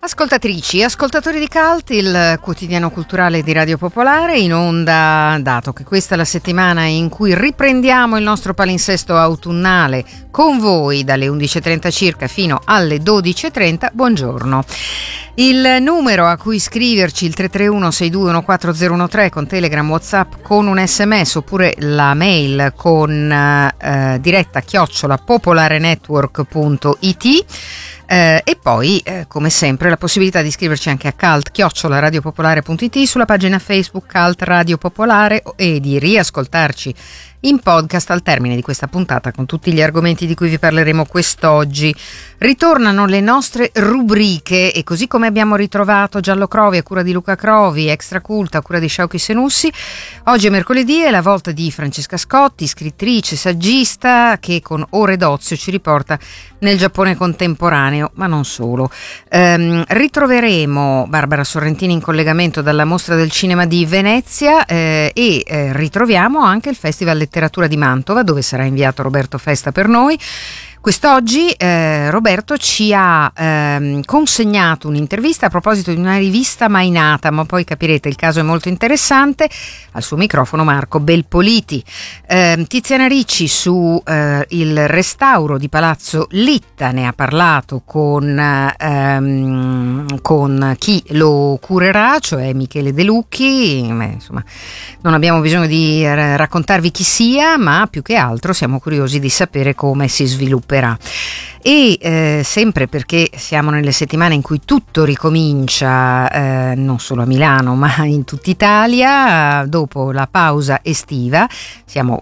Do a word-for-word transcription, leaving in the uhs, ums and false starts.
Ascoltatrici, ascoltatori di Cult, il quotidiano culturale di Radio Popolare, in onda, dato che questa è la settimana in cui riprendiamo il nostro palinsesto autunnale con voi dalle undici e trenta circa fino alle dodici e trenta. Buongiorno. Il numero a cui scriverci, il tre tre uno sei due uno quattro zero uno tre, con Telegram, WhatsApp, con un sms, oppure la mail con eh, diretta chiocciola popolarenetwork punto it. Eh, e poi, eh, come sempre, la possibilità di scriverci anche a cult chiocciola radiopopolare punto it, sulla pagina Facebook Cult Radio Popolare, e di riascoltarci in podcast al termine di questa puntata con tutti gli argomenti di cui vi parleremo quest'oggi. Ritornano le nostre rubriche e così come abbiamo ritrovato Giallo Crovi a cura di Luca Crovi, Extra Cult a cura di Shauki Senussi, oggi è mercoledì, è la volta di Francesca Scotti, scrittrice, saggista, che con Ore d'Ozio ci riporta nel Giappone contemporaneo, ma non solo. Ehm, ritroveremo Barbara Sorrentini in collegamento dalla Mostra del Cinema di Venezia eh, e eh, ritroviamo anche il Festival Letteratura di Mantova, dove sarà inviato Roberto Festa per noi. Quest'oggi eh, Roberto ci ha ehm, consegnato un'intervista a proposito di una rivista mai nata, ma poi capirete, il caso è molto interessante. Al suo microfono Marco Belpoliti. Eh, Tiziana Ricci su eh, il restauro di Palazzo Litta ne ha parlato con, ehm, con chi lo curerà, cioè Michele De Lucchi. Beh, insomma, non abbiamo bisogno di r- raccontarvi chi sia, ma più che altro siamo curiosi di sapere come si sviluppa. E eh, sempre perché siamo nelle settimane in cui tutto ricomincia, eh, non solo a Milano ma in tutta Italia, dopo la pausa estiva, siamo